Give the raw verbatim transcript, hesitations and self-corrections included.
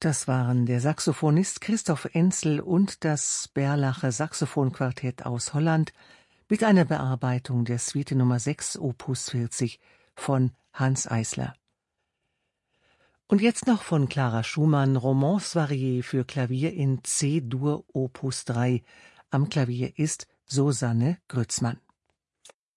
Das waren der Saxophonist Christoph Enzel und das Berlacher Saxophonquartett aus Holland mit einer Bearbeitung der Suite Nummer sechs Opus vierzig von Hanns Eisler. Und jetzt noch von Clara Schumann Romance Variée für Klavier in C-Dur Opus drei. Am Klavier ist Susanne Grützmann.